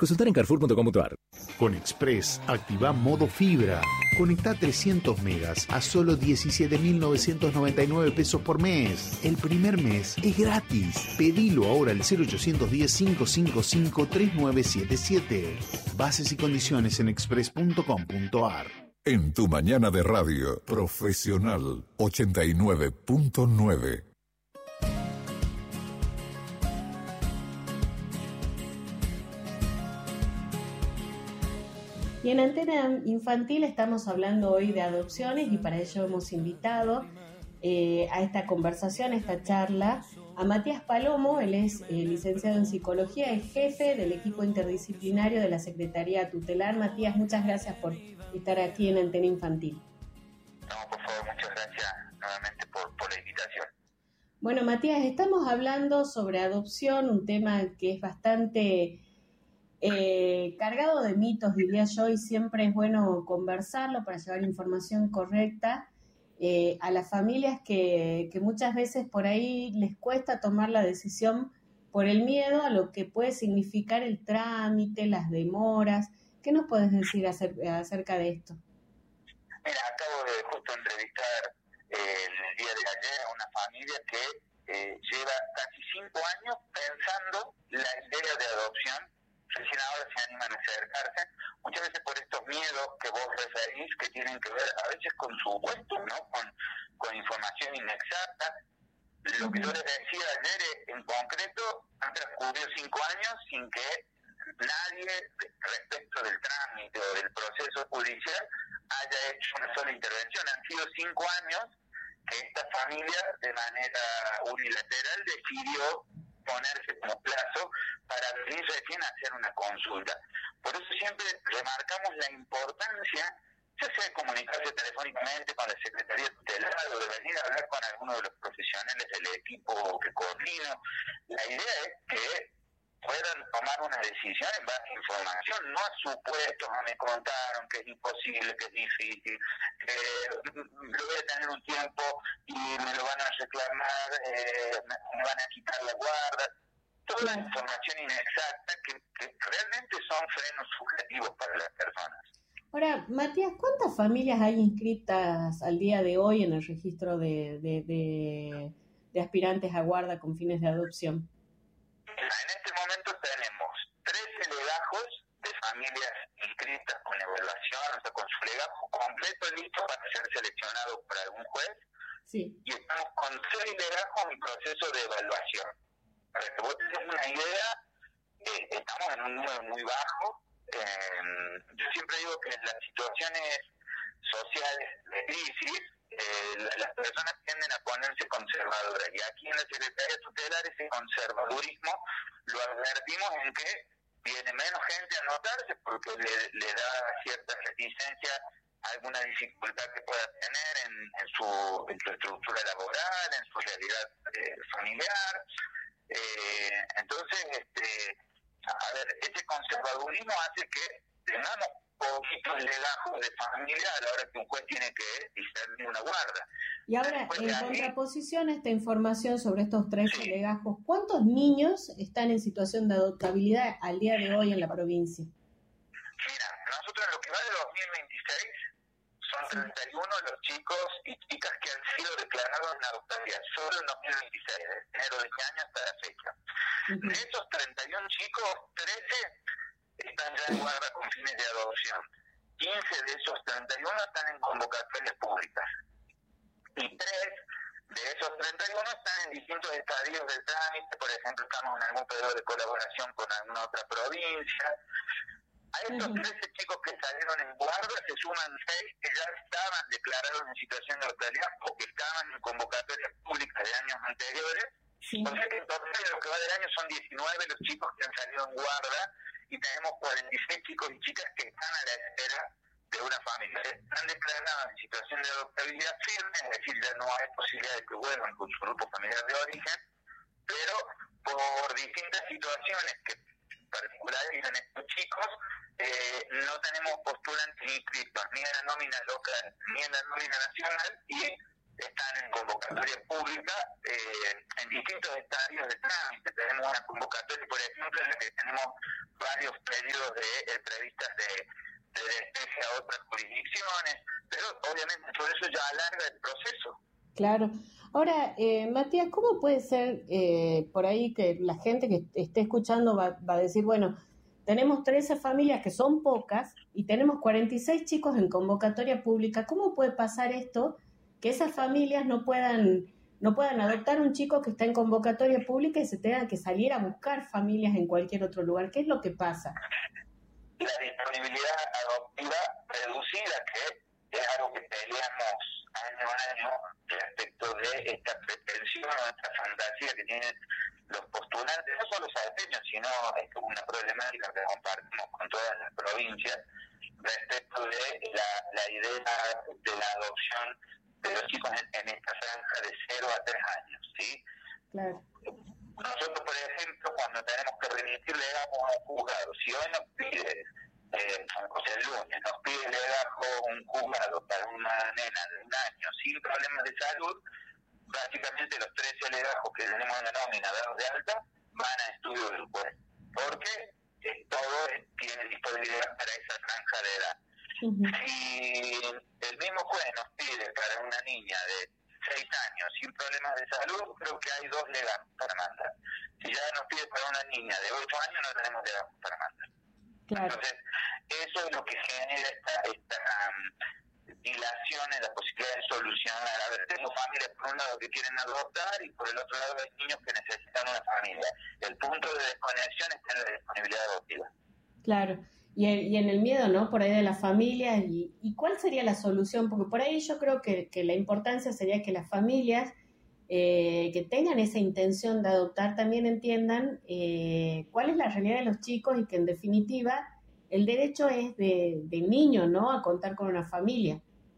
Consultar en carrefour.com.ar. Con Express, activa modo fibra. Conecta 300 megas a solo 17.999 pesos por mes. El primer mes es gratis. Pedilo ahora al 0810-555-3977. Bases y condiciones en express.com.ar. En tu mañana de radio, Profesional 89.9. Y en Antena Infantil estamos hablando hoy de adopciones y para ello hemos invitado a esta conversación, a esta charla, a Matías Palomo. Él es licenciado en Psicología y jefe del equipo interdisciplinario de la Secretaría Tutelar. Matías, muchas gracias por estar aquí en Antena Infantil. No, por favor, muchas gracias nuevamente por la invitación. Bueno, Matías, estamos hablando sobre adopción, un tema que es bastante cargado de mitos, diría yo, y siempre es bueno conversarlo para llevar información correcta a las familias que muchas veces por ahí les cuesta tomar la decisión por el miedo a lo que puede significar el trámite, las demoras. ¿Qué nos puedes decir acerca de esto? Mira, acabo de justo entrevistar el día de ayer a una familia que lleva casi 5 años pensando la idea de adopción. Recién ahora se animan a acercarse, muchas veces por estos miedos que vos referís, que tienen que ver a veces con su puesto, ¿no? Con información inexacta. Lo que yo les decía ayer, en concreto, han transcurrido 5 años sin que nadie, respecto del trámite o del proceso judicial, haya hecho una sola intervención. Han sido 5 años que esta familia, de manera unilateral, decidió ponerse como plazo para venir recién a hacer una consulta. Por eso siempre remarcamos la importancia, ya sea de comunicarse telefónicamente con la Secretaría Tutelar o de venir a hablar con alguno de los profesionales del equipo que coordino. La idea es que puedan tomar una decisión en base a información, no a supuestos, no me contaron que es imposible, que es difícil, que lo voy a tener un tiempo y me lo van a reclamar, me van a quitar la guarda. Toda la información inexacta que realmente son frenos subjetivos para las personas. Ahora, Matías, ¿cuántas familias hay inscritas al día de hoy en el registro de aspirantes a guarda con fines de adopción? En este momento tenemos 13 legajos de familias inscritas con evaluación, o sea, con su legajo completo listo para ser seleccionado por algún juez. Sí. Y estamos con 6 legajos en proceso de evaluación. Para que vos tengas una idea, estamos en un número muy bajo. Yo siempre digo que en las situaciones sociales de crisis, las personas tienden a ponerse conservadoras, y aquí en la Secretaría Tutelar ese conservadurismo lo advertimos en que viene menos gente a anotarse porque le da cierta reticencia, alguna dificultad que pueda tener en su estructura laboral, en su realidad familiar. Entonces, a ver, ese conservadurismo hace que tengamos poquitos legajos de familia a la hora que un juez tiene que discernir una guarda. Y ahora, en contraposición a esta información sobre estos 13 legajos, ¿cuántos niños están en situación de adoptabilidad al día de hoy en la provincia? Mira, nosotros en lo que va de 2026 son 31 los chicos y chicas que han sido declarados en adoptabilidad, solo en 2026, de enero de este año hasta la fecha. De esos 31 chicos, 13 están ya en guarda con fines de adopción. 15 de esos 31 están en convocatorias públicas. Y 3 de esos 31 están en distintos estadios del trámite. Por ejemplo, estamos en algún periodo de colaboración con alguna otra provincia. A estos 13 chicos que salieron en guarda se suman 6 que ya estaban declarados en situación de adoptabilidad o que estaban en convocatorias públicas de años anteriores. O sea que en total de lo que va del año son 19 los chicos que han salido en guarda, y tenemos 46 chicos y chicas que están a la espera de una familia. Están declarados en situación de adoptabilidad firme, es decir, ya no hay posibilidad de que vuelvan con su grupo familiar de origen, pero por distintas situaciones que particularizan estos chicos, no tenemos postulantes inscritos ni en la nómina local ni en la nómina nacional, y están en convocatoria pública en distintos estadios de trámite. Tenemos una convocatoria, por ejemplo, en la que tenemos varios periodos previstas de despeje a otras jurisdicciones, pero obviamente por eso ya alarga el proceso. Claro. Ahora, Matías, ¿cómo puede ser por ahí que la gente que esté escuchando va a decir, bueno, tenemos 13 familias que son pocas y tenemos 46 chicos en convocatoria pública? ¿Cómo puede pasar esto, que esas familias no puedan adoptar un chico que está en convocatoria pública y se tengan que salir a buscar familias en cualquier otro lugar? ¿Qué es lo que pasa? La disponibilidad adoptiva reducida, que es algo que peleamos año a año respecto de esta pretensión o esta fantasía que tienen los postulantes, no solo salteños, sino es una problemática que compartimos con todas las provincias respecto de la idea de la adopción de los chicos en esta franja de 0 a 3 años, ¿sí? Claro. Nosotros, por ejemplo, cuando tenemos que remitir legajos a un juzgado, si hoy nos pide, el lunes, nos pide legajo un juzgado para una nena de 1 año sin problemas de salud, básicamente los 13 legajos que tenemos en la nómina dados de alta van a estudio del juez, porque todo tiene disponibilidad para esa franja de edad. Si el mismo juez nos pide para una niña de 6 años sin problemas de salud, creo que hay 2 legajos para mandar. Si ya nos pide para una niña de 8 años, no tenemos legajos para mandar. Claro. Entonces, eso es lo que genera esta dilación en la posibilidad de solucionar. A ver, tengo familias por un lado que quieren adoptar y por el otro lado hay niños que necesitan una familia. El punto de desconexión está en la disponibilidad adoptiva. Claro. Y en el miedo, ¿no? Por ahí de las familias. ¿Y cuál sería la solución? Porque por ahí yo creo que la importancia sería que las familias que tengan esa intención de adoptar también entiendan cuál es la realidad de los chicos y que en definitiva el derecho es del niño, ¿no? A contar con una familia.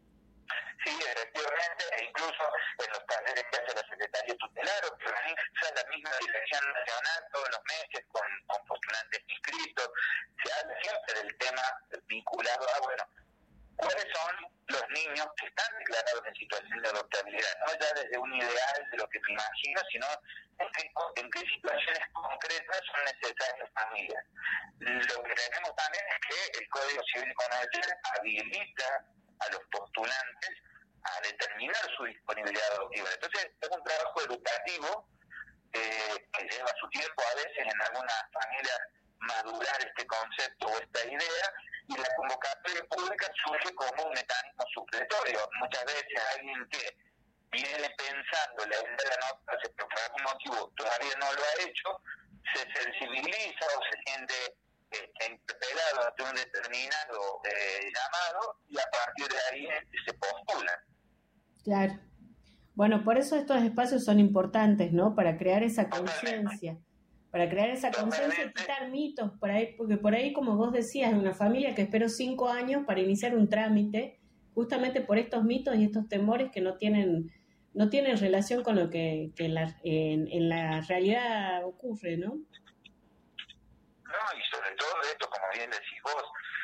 Sí, efectivamente, e incluso en los talleres que hace la Secretaría Tutelar o que organiza la misma Dirección Nacional todos los meses con postulantes inscritos, se habla siempre del tema vinculado a, bueno, ¿cuáles son los niños que están declarados en situación de adoptabilidad? No ya desde un ideal de lo que me imagino, sino en qué situaciones concretas son necesarias familias. Lo que tenemos también es que el Código Civil Comercial habilita a los postulantes a determinar su disponibilidad adoptiva. Entonces, es un trabajo educativo que lleva su tiempo a veces en algunas familias madurar este concepto o esta idea, y la convocatoria pública surge como un mecanismo supletorio. Muchas veces alguien que viene pensando la idea de la nota, por algún motivo todavía no lo ha hecho, se sensibiliza o se siente interpelado ante un determinado llamado, y a partir de ahí se postula. Claro. Bueno, por eso estos espacios son importantes, ¿no? Para crear esa conciencia. Para crear esa conciencia y quitar mitos por ahí, porque por ahí, como vos decías, una familia que esperó 5 años para iniciar un trámite, justamente por estos mitos y estos temores que no tienen relación con lo que en la realidad ocurre, ¿no? No, y sobre todo esto, como bien decís vos,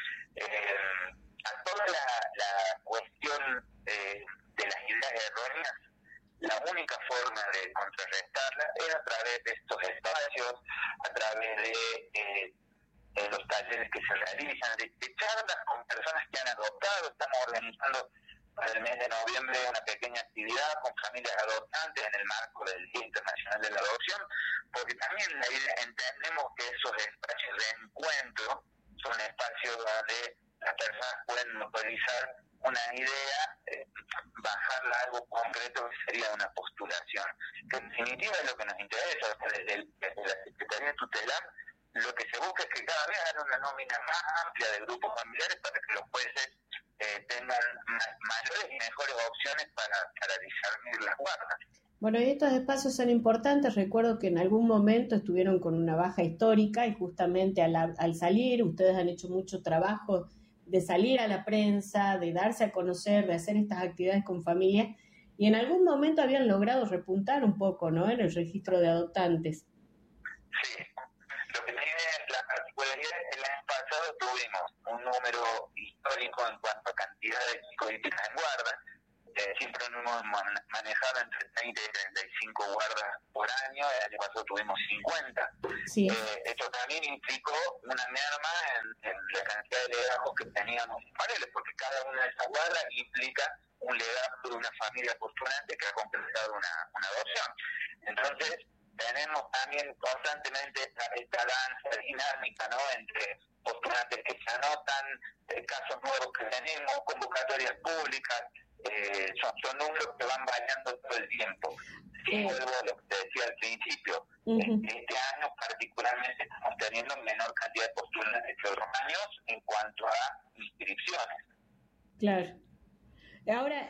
a toda la cuestión de las ideas erróneas, la única forma de contrarrestarla es a través de estos espacios, a través de los talleres que se realizan, de charlas con personas que han adoptado. Estamos organizando para el mes de noviembre una pequeña actividad con familias adoptantes en el marco del Día Internacional de la Adopción, porque también entendemos que esos espacios de encuentro son espacios donde las personas pueden motorizar una idea, bajarla a algo concreto que sería una postulación, que en definitiva es lo que nos interesa. Desde la Secretaría Tutelar lo que se busca es que cada vez haya una nómina más amplia de grupos familiares para que los jueces tengan mayores y mejores opciones para discernir las guardas. Bueno, y estos espacios son importantes. Recuerdo que en algún momento estuvieron con una baja histórica y justamente al salir, ustedes han hecho mucho trabajo de salir a la prensa, de darse a conocer, de hacer estas actividades con familias, y en algún momento habían logrado repuntar un poco, ¿no?, en el registro de adoptantes. Sí, lo que tiene la particularidad es que el año pasado tuvimos un número histórico en cuanto a cantidad de chicos y chicas en guarda, siempre nos hemos manejado entre 30 y 35 guardas por año. El año pasado tuvimos 50. Sí. Esto también implicó una merma en la cantidad de legajos que teníamos disponibles, porque cada una de esas guardas implica un legajo de una familia postulante que ha completado una adopción. Entonces, tenemos también constantemente esta danza dinámica, ¿no?, entre postulantes que se anotan, casos nuevos que tenemos, convocatorias públicas, son números que van variando todo el tiempo. Y vuelvo a lo que te decía al principio, este año particularmente estamos teniendo menor cantidad de postulantes que otros años en cuanto a inscripciones. Claro. Ahora,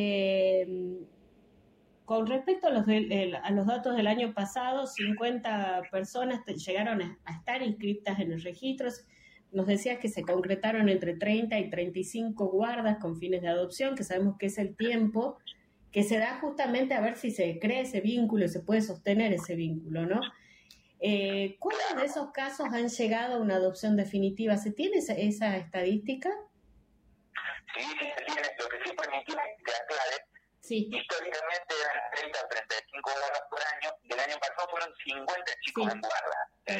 con respecto a los datos del año pasado, 50 personas llegaron a estar inscritas en los registros. Nos decías que se concretaron entre 30 y 35 guardas con fines de adopción, que sabemos que es el tiempo que se da justamente a ver si se crea ese vínculo y se puede sostener ese vínculo, ¿no? ¿Cuántos de esos casos han llegado a una adopción definitiva? ¿Se tiene esa estadística? Sí, se tiene. Lo que sí permitimos que aclare, históricamente eran 30 o 35 guardas por año, y el año pasado fueron 50 chicos en guarda.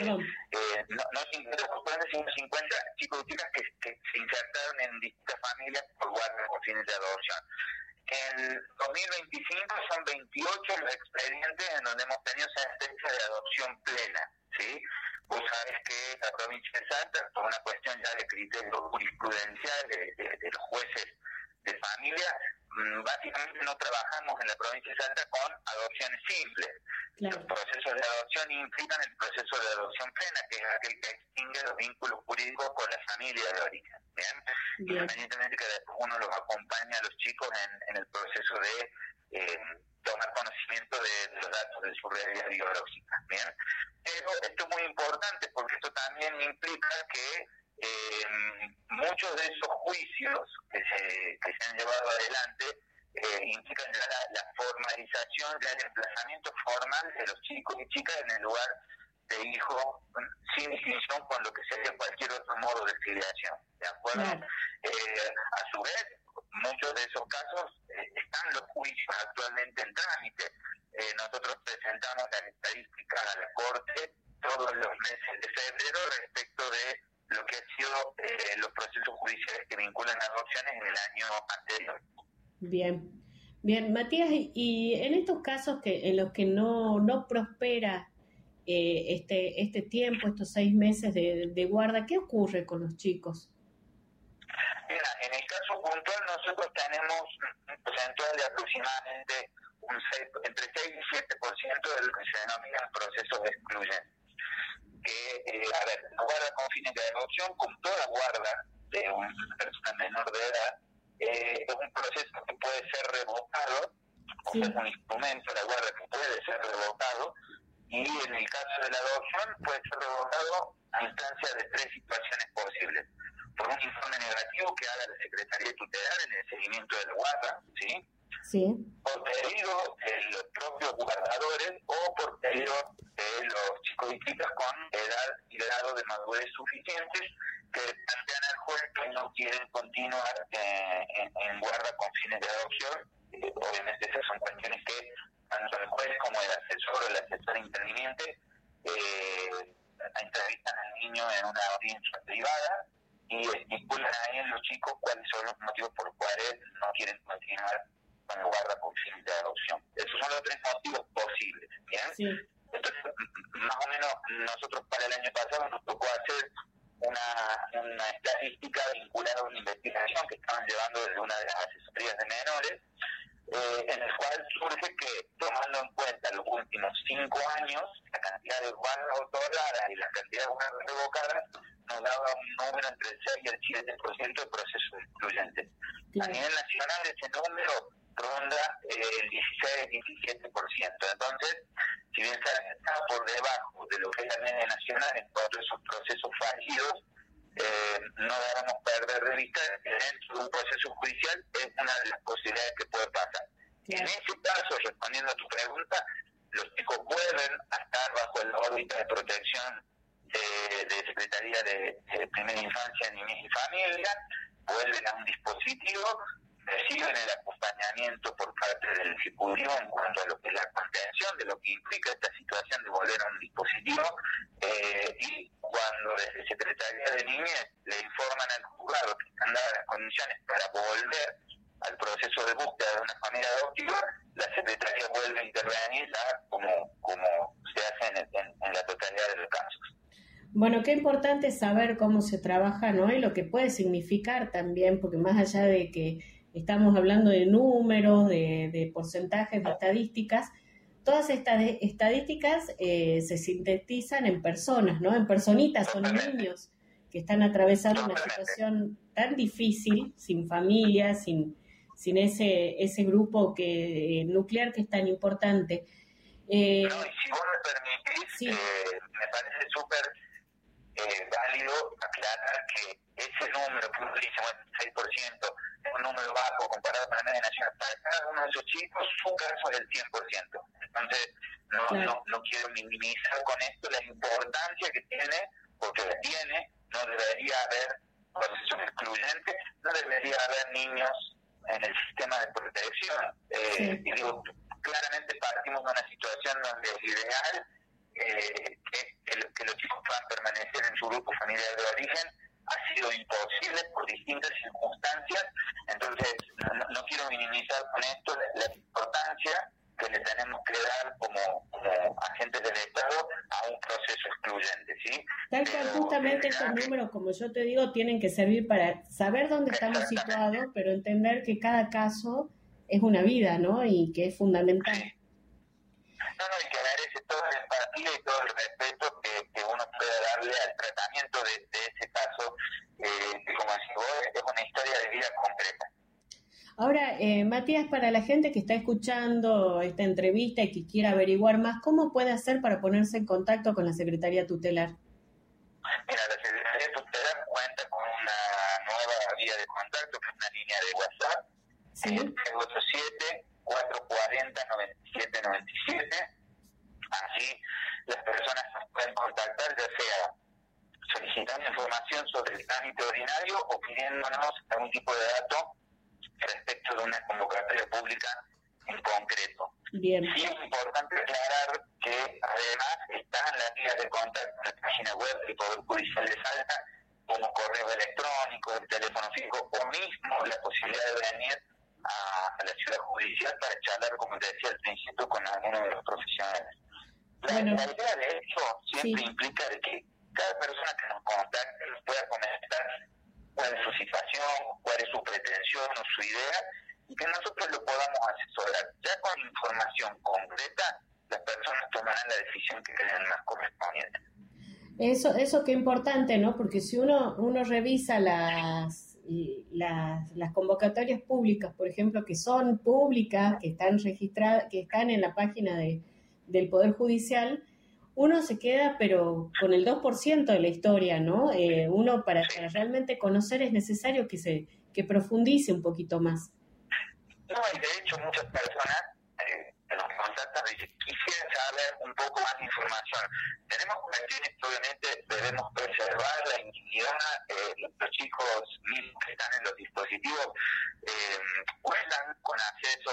No 50 postulantes, sino 50 chicos y chicas que se insertaron en distintas familias por guardas con fines de adopción. En 2025 son 28 los expedientes en donde hemos tenido sentencia de adopción plena, ¿sí? Vos sabés que la provincia de Salta, por una cuestión ya de criterio jurisprudencial de los jueces de familia, básicamente no trabajamos en la provincia de Salta con adopciones simples. Claro. Los procesos de adopción implican el proceso de adopción plena, que es aquel que extingue los vínculos jurídicos con la familia de origen. ¿Bien? Independientemente que después uno los acompaña a los chicos en el proceso de tomar conocimiento de los datos de su realidad biológica. ¿Bien? Pero esto es muy importante porque esto también implica que muchos de esos juicios que se han llevado adelante implican ya la formalización, ya el emplazamiento formal de los chicos y chicas en el lugar de hijo sin distinción con lo que sería cualquier otro modo de filiación, ¿de acuerdo? A su vez, muchos de esos casos están los juicios actualmente en trámite. Nosotros presentamos la estadística a la Corte todos los meses de febrero respecto de lo que han sido los procesos judiciales que vinculan adopciones en el año anterior. Bien, Matías, y en estos casos en los que no prospera este tiempo, estos 6 meses de guarda, ¿qué ocurre con los chicos? Mira, en el caso puntual nosotros tenemos un porcentaje de aproximadamente entre 6 y 7% de lo que se denominan procesos de exclusión. La guarda con fines de adopción, como toda guarda de una persona menor de edad, es un proceso que puede ser revocado, o es un instrumento de la guarda que puede ser revocado, y en el caso de la adopción puede ser revocado a instancia de 3 situaciones posibles. Por un informe negativo que haga la Secretaría Tutelar en el seguimiento de la guarda, ¿sí? Por pedido de los propios guardadores o por pedido de los chicos y chicas con edad y grado de madurez suficientes que plantean al juez que no quieren continuar en guarda con fines de adopción. Obviamente esas son cuestiones que tanto el juez como el asesor o el asesor interviniente entrevistan al niño en una audiencia privada y estipulan ahí en los chicos cuáles son los motivos por los cuales no quieren continuar con la guarda por fines de adopción. Esos son los 3 motivos posibles, ¿bien? Entonces, más o menos, nosotros para el año pasado nos tocó hacer una estadística vinculada a una investigación que estaban llevando desde una de las asesorías de menores, en el cual surge que, tomando en cuenta los últimos 5 años, la cantidad de guardas otorgadas y la cantidad de guardas revocadas nos daba un número entre el 6 y el 7% de procesos excluyentes. A nivel nacional ese número ronda el 16-17%. Entonces, si bien está por debajo de lo que es la media nacional en cuanto a esos procesos fallidos, no debemos perder de vista que dentro de un proceso judicial es una de las posibilidades que puede pasar. En ese caso, respondiendo a tu pregunta, los chicos vuelven a estar bajo la órbita de protección de Secretaría de Primera Infancia, Niñez y Familia, vuelven a un dispositivo reciben el acompañamiento por parte del Ejecutivo en cuanto a lo que es la contención de lo que implica esta situación de volver a un dispositivo, y cuando desde Secretaría de Niñez le informan al juzgado que están dadas las condiciones para volver al proceso de búsqueda de una familia adoptiva, la Secretaría vuelve a intervenir como se hace en la totalidad de los casos. Bueno, qué importante saber cómo se trabaja, ¿no? Y lo que puede significar también, porque más allá de que estamos hablando de números, de porcentajes, de estadísticas, todas estas estadísticas se sintetizan en personas, ¿no? En personitas, son niños que están atravesando una situación tan difícil, sin familia, sin ese grupo nuclear que es tan importante. No, y si vos me permitís, sí. Me parece súper válido aclarar que ese número que uno dice, bueno, 6%, es un número bajo comparado con la media nacional. Para cada uno de esos chicos, su caso es el 100%. Entonces, no quiero minimizar con esto la importancia que tiene, porque la tiene. No debería haber procesos excluyentes, no debería haber niños en el sistema de protección. Y digo, claramente partimos de una situación donde es ideal que los chicos puedan permanecer en su grupo familiar de origen. Ha sido imposible por distintas circunstancias. Entonces, no quiero minimizar con esto la importancia que le tenemos que dar como agentes del Estado a un proceso excluyente, ¿sí? Tal cual, justamente estos números, como yo te digo, tienen que servir para saber dónde estamos situados, pero entender que cada caso es una vida, ¿no? Y que es fundamental. Sí. Y que merece toda la empatía y todo el respeto que uno pueda darle al tratamiento de ese caso, que como decís vos, es una historia de vida concreta. Ahora, Matías, para la gente que está escuchando esta entrevista y que quiera averiguar más, ¿cómo puede hacer para ponerse en contacto con la Secretaría Tutelar? Mira, la Secretaría Tutelar cuenta con una nueva vía de contacto, que es una línea de WhatsApp, ¿sí? 387-440-9797. Así las personas nos pueden contactar, ya sea solicitando información sobre el trámite ordinario o pidiéndonos algún tipo de dato respecto de una convocatoria pública en concreto. Bien. Sí es importante aclarar que además están las vías de contacto en la página web del Poder Judicial de Salta, como correo electrónico, el teléfono fijo o mismo la posibilidad de venir a la ciudad judicial para charlar, como te decía al principio, con alguno de los profesionales. La idea de hecho siempre implica de que cada persona que nos contacte nos pueda comentar cuál es su situación, cuál es su pretensión o su idea, y que nosotros lo podamos asesorar. Ya con información concreta, las personas tomarán la decisión que crean más correspondiente. Eso qué importante, ¿no? Porque si uno revisa las convocatorias públicas, por ejemplo, que son públicas, que están registradas, que están en la página del Poder Judicial, uno se queda pero con el 2% de la historia, ¿no? Uno para realmente conocer es necesario que profundice un poquito más. No, y de hecho muchas personas nos contactan y dicen, quisiera saber un poco más de información. Tenemos cuestiones que obviamente debemos preservar la intimidad. Los chicos mismos que están en los dispositivos cuentan con acceso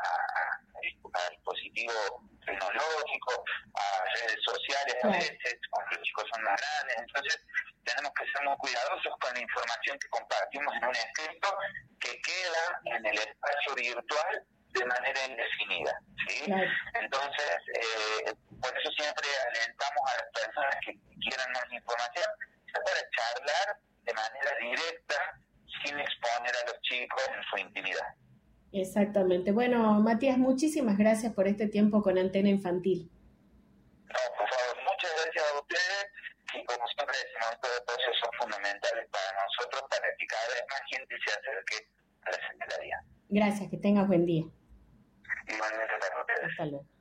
a dispositivos tecnológicos, a redes sociales, a veces cuando los chicos son más grandes. Entonces tenemos que ser muy cuidadosos con la información que compartimos en un escrito que queda en el espacio virtual de manera indefinida, ¿sí? Claro. Entonces, por eso siempre alentamos a las personas que quieran más información para charlar de manera directa, sin exponer a los chicos en su intimidad. Exactamente. Bueno, Matías, muchísimas gracias por este tiempo con Antena Infantil. No, por favor, muchas gracias a ustedes, y como siempre decimos, estos procesos son fundamentales para nosotros, para que cada vez más gente se acerque a la Secretaría. Gracias, que tengas buen día. Igualmente para ustedes. Hasta luego.